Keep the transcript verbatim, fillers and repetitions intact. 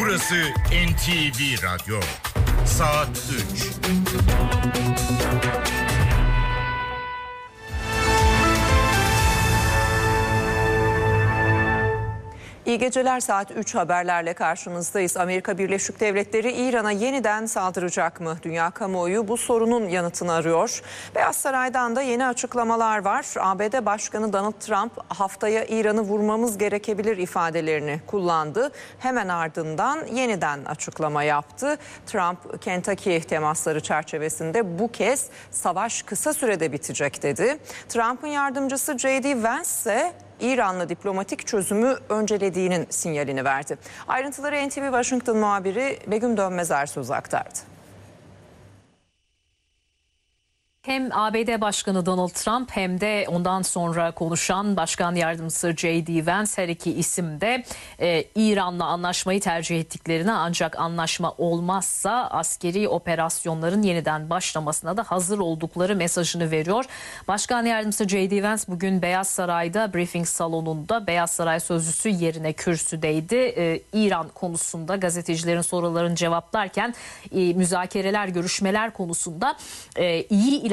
Burası N T V Radyo. Saat üç. İyi geceler, saat üç haberlerle karşınızdayız. Amerika Birleşik Devletleri İran'a yeniden saldıracak mı? Dünya kamuoyu bu sorunun yanıtını arıyor. Beyaz Saray'dan da yeni açıklamalar var. A B D Başkanı Donald Trump haftaya İran'ı vurmamız gerekebilir ifadelerini kullandı. Hemen ardından yeniden açıklama yaptı. Trump, Kentucky temasları çerçevesinde bu kez savaş kısa sürede bitecek dedi. Trump'ın yardımcısı J D Vance ise İran'la diplomatik çözümü öncelediğinin sinyalini verdi. Ayrıntıları N T V Washington muhabiri Begüm Dönmezer söz aktardı. Hem A B D Başkanı Donald Trump hem de ondan sonra konuşan Başkan Yardımcısı J D Vance, her iki isim de e, İran'la anlaşmayı tercih ettiklerini, ancak anlaşma olmazsa askeri operasyonların yeniden başlamasına da hazır oldukları mesajını veriyor. Başkan Yardımcısı J D Vance bugün Beyaz Saray'da briefing salonunda Beyaz Saray sözcüsü yerine kürsüdeydi. E, İran konusunda gazetecilerin sorularını cevaplarken e, müzakereler, görüşmeler konusunda e, iyi ilerledi.